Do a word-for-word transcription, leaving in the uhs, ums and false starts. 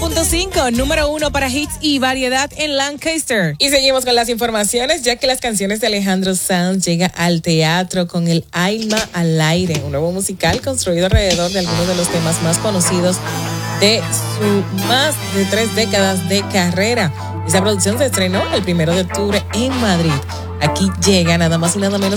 punto cinco, número uno para hits y variedad en Lancaster. Y seguimos con las informaciones, ya que las canciones de Alejandro Sanz llega al teatro con el Alma al Aire, un nuevo musical construido alrededor de algunos de los temas más conocidos de su más de tres décadas de carrera. Esta producción se estrenó el primero de octubre en Madrid. Aquí llega nada más y nada menos